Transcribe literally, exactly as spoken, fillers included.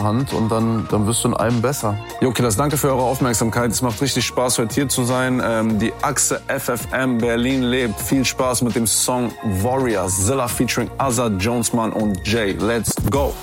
Oberhand und dann, dann wirst du in allem besser. Jo, Killers, danke für eure Aufmerksamkeit. Es macht richtig Spaß, heute hier zu sein. Ähm, die Achse F F M Berlin lebt. Viel Spaß mit dem Song Warrior, Zilla featuring Azad, Jonesman und Jay. Let's go!